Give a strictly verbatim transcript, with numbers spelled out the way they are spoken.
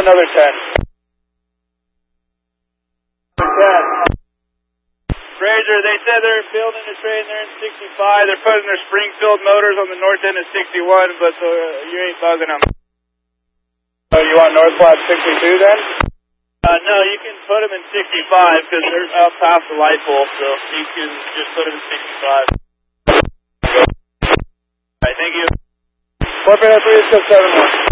another ten. ten. Fraser, they said they're building the train there in sixty-five. They're putting their Springfield motors on the north end of sixty-one, but uh, you ain't bugging them. Oh, you want North Lab sixty-two then? Uh, no, you can put them in sixty-five because they're up past the light pole, so you can just put them in sixty-five. Alright, thank you. four three oh three, six seven one.